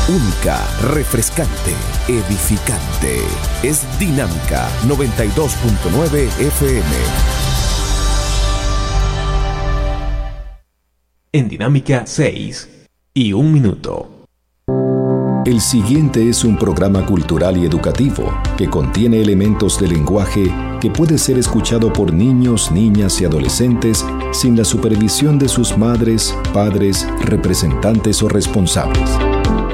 única, refrescante, edificante. Es Dinámica 92.9 FM. En Dinámica 6 y 1 minuto. El siguiente es un programa cultural y educativo que contiene elementos de lenguaje que puede ser escuchado por niños, niñas y adolescentes sin la supervisión de sus madres, padres, representantes o responsables.